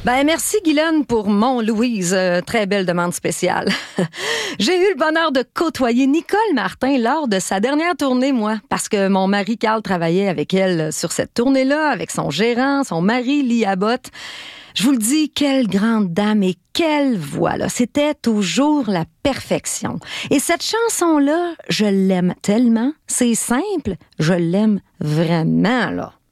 Merci Guylaine pour mon Louise. Très belle demande spéciale. J'ai eu le bonheur de côtoyer Nicole Martin lors de sa dernière tournée, moi, parce que mon mari Carl travaillait avec elle sur cette tournée-là, avec son gérant, son mari Lee Abbott. Je vous le dis, quelle grande dame et quelle voix, là. C'était toujours la perfection. Et cette chanson-là, je l'aime tellement. C'est simple, je l'aime vraiment, là.